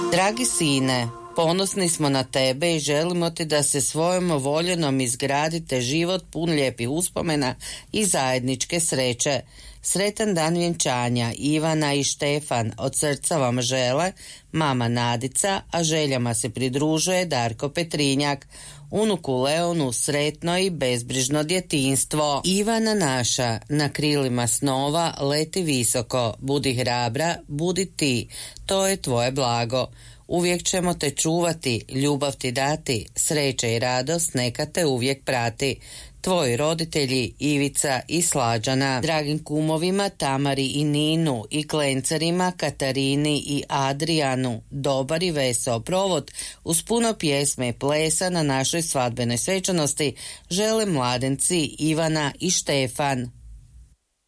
Dragi sine, ponosni smo na tebe i želimo ti da se svojom voljenom izgradite život pun lijepih uspomena i zajedničke sreće. Sretan dan vjenčanja Ivana i Štefan od srca vam žele mama Nadica, a željama se pridružuje Darko Petrinjak. Unuku Leonu sretno i bezbrižno djetinjstvo. Ivana naša, na krilima snova leti visoko, budi hrabra, budi ti, to je tvoje blago. Uvijek ćemo te čuvati, ljubav ti dati, sreća i radost neka te uvijek prati. Tvoji roditelji Ivica i Slađana. Dragim kumovima Tamari i Ninu i klencarima Katarini i Adrijanu dobar i veseo provod uz puno pjesme i plesa na našoj svadbenoj svečanosti žele mladenci Ivana i Štefan.